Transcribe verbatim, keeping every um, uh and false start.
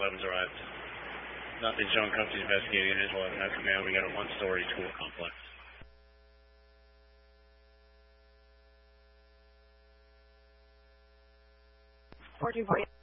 eleven's arrived. Nothing showing company investigating it as well as no command. We got a one-story school complex. four two four.